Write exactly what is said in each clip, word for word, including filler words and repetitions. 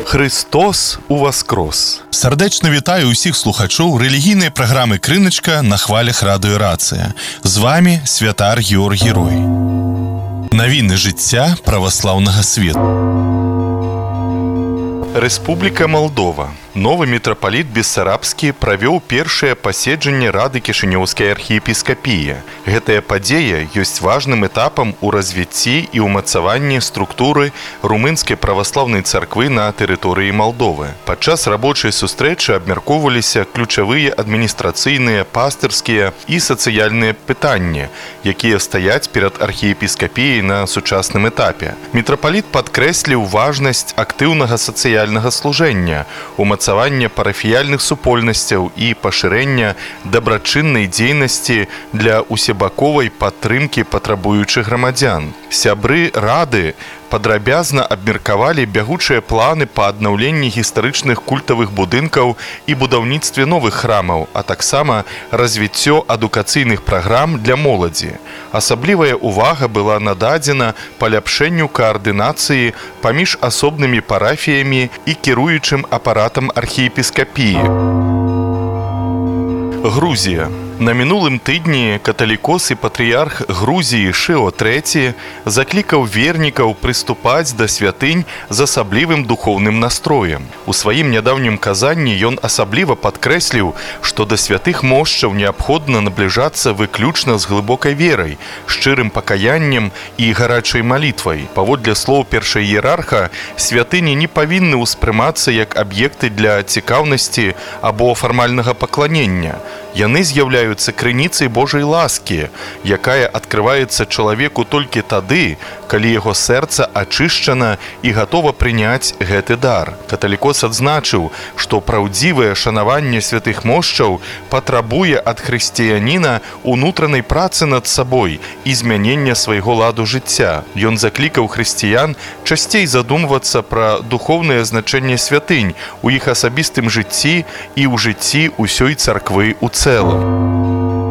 Христос уваскрос! Сардечно вітаю усіх слухачоў рэлігійнай праграмы «Крыначка» на хвалях радыё «Рацыя». З вами святар Георгій Рой. Навіны жыцця праваслаўнага свету. Рэспубліка Малдова. Новы мітрапаліт Бессарабскі правёў першае паседжанне Рады Кішынёўскай архіепіскапіі. Гэтая падзея ёсць важным этапам у развіцці і ўмацаванні структуры румынскай праваслаўнай царквы на тэрыторыі Малдовы. Падчас рабочай сустрэчы абмяркоўваліся ключавыя адміністрацыйныя, пастырскія і сацыяльныя пытанні, якія стаяць перад архіепіскапіяй на сучасным этапе. Мітрапаліт падкрэсліў важнасць актыўнага сацыяльнага служэння, умацавання парафіяльных супольнасцяў і пашырэння дабрачыннай дзейнасці для усебаковай падтрымкі патрабуючых грамадзян. Сябры Рады падрабязна абмеркавалі бягучыя планы па аднаўленні гістарычных культавых будынкаў і будаўніцтве новых храмаў, а таксама развіццё адукацыйных праграм для моладзі. Асаблівая ўвага была нададзена паляпшэнню каардынацыі паміж асобнымі парафіямі і кіруючым апаратам архіепіскапіі. Грузія. На мінулым тыдні каталікос і патрыярх Грузіі Шыо трэці заклікаў вернікаў прыступаць да святынь з асаблівым духоўным настроем. У сваім нядаўнім казанні ён асабліва падкрэсліў, што да святых мошчаў неабходна набліжацца выключна з глыбокай верай, шчырым пакаяннем і гарачай малітвай. Паводле слоў першаіерарха, святыні не павінны ўспрымацца як аб'екты для цікаўнасці або фармальнага пакланення. Яны з'яўляюцца крыніцай Божай ласкі, якая адкрываецца чалавеку толькі тады, калі яго сэрца ачышчана і гатова прыняць гэты дар. Каталікос адзначыў, што праўдзівае шанаванне святых мошчаў патрабуе ад хрысціяніна унутранай працы над сабой і змянення свайго ладу жыцця. Ён заклікаў хрысціян часцей задумвацца пра духоўнае значэнне святынь у іх асабістым жыцці і ў жыцці ўсёй царквы ў цэлым.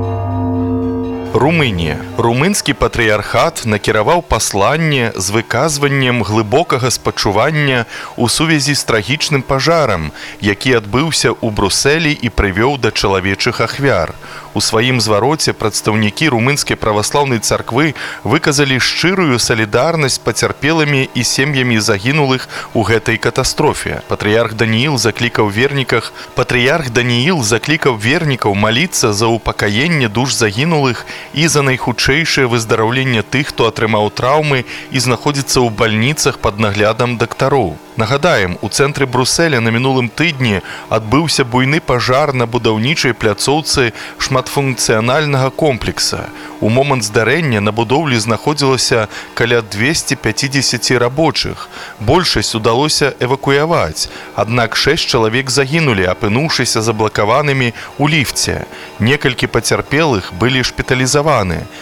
Румынія. Румынскі патрыярхат накіраваў пасланне з выказваннем глыбокага спачування ў сувязі з трагічным пажарам, які адбыўся ў Брусэлі і прывёў да чалавечых ахвяр. У сваім звароце прадстаўнікі румынскай праваслаўнай царквы выказалі шчырую салідарнасць пацярпелымі і сем'ямі загінулых у гэтай катастрофе. Патрыярх Данііл заклікаў верніках, патрыярх Данііл заклікаў вернікаў маліцца за упакаенне душ загінулых і за найхутчэйшае выздараўленне тых, хто атрымаў траўмы і знаходзіцца ў бальніцах пад наглядам дактароў. Нагадаем, у цэнтры Бруселя на мінулым тыдні адбыўся буйны пажар на будаўнічай пляцоўцы шматфункцыянальнага комплекса. У момант здарэння на будоўлі знаходзілася каля дзвесце пяцьдзесят рабочых. Большасць удалося эвакуяваць, аднак шэсць чалавек загінулі, апынуўшыся заблакаванымі ў ліфце. Некалькі пацярпелых былі шпіталізаваны.